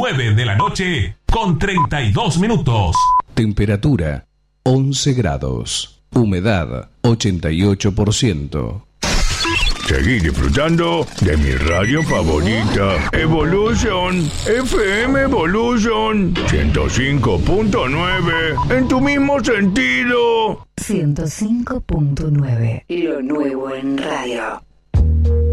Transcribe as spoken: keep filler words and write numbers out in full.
nueve de la noche con treinta y dos minutos. Temperatura once grados. Humedad ochenta y ocho por ciento. Seguí disfrutando de mi radio favorita, Evolution, F M Evolution, ciento cinco punto nueve, en tu mismo sentido. ciento cinco punto nueve, lo nuevo en radio.